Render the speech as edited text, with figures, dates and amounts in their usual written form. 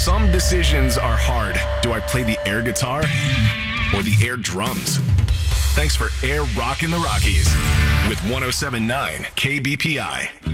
Some decisions are hard. Do I play the air guitar or the air drums? Thanks for Air Rockin' the Rockies with 107.9 KBPI.